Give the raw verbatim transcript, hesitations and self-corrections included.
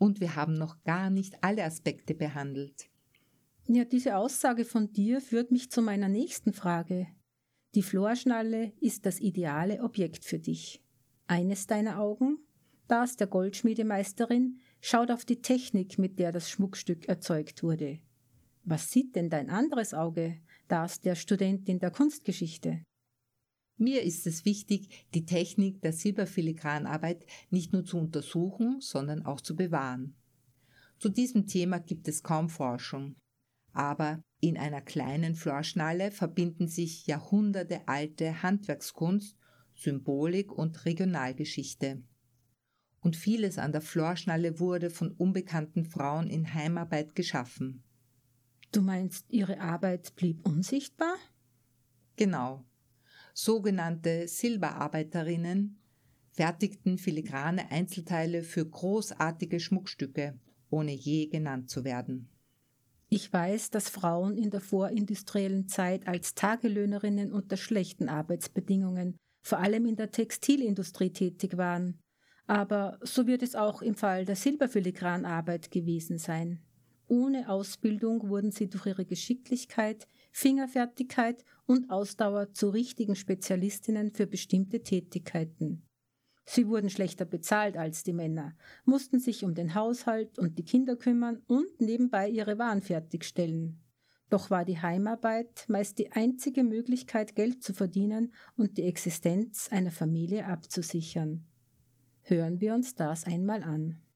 Und wir haben noch gar nicht alle Aspekte behandelt. Ja, diese Aussage von dir führt mich zu meiner nächsten Frage. Die Florschnalle ist das ideale Objekt für dich. Eines deiner Augen, das der Goldschmiedemeisterin, schaut auf die Technik, mit der das Schmuckstück erzeugt wurde. Was sieht denn dein anderes Auge, das der Studentin der Kunstgeschichte? Mir ist es wichtig, die Technik der Silberfiligranarbeit nicht nur zu untersuchen, sondern auch zu bewahren. Zu diesem Thema gibt es kaum Forschung. Aber in einer kleinen Florschnalle verbinden sich jahrhundertealte Handwerkskunst, Symbolik und Regionalgeschichte. Und vieles an der Florschnalle wurde von unbekannten Frauen in Heimarbeit geschaffen. Du meinst, ihre Arbeit blieb unsichtbar? Genau. Sogenannte Silberarbeiterinnen fertigten filigrane Einzelteile für großartige Schmuckstücke, ohne je genannt zu werden. Ich weiß, dass Frauen in der vorindustriellen Zeit als Tagelöhnerinnen unter schlechten Arbeitsbedingungen, vor allem in der Textilindustrie, tätig waren. Aber so wird es auch im Fall der Silberfiligranarbeit gewesen sein. Ohne Ausbildung wurden sie durch ihre Geschicklichkeit, Fingerfertigkeit und Ausdauer zu richtigen Spezialistinnen für bestimmte Tätigkeiten. Sie wurden schlechter bezahlt als die Männer, mussten sich um den Haushalt und die Kinder kümmern und nebenbei ihre Waren fertigstellen. Doch war die Heimarbeit meist die einzige Möglichkeit, Geld zu verdienen und die Existenz einer Familie abzusichern. Hören wir uns das einmal an.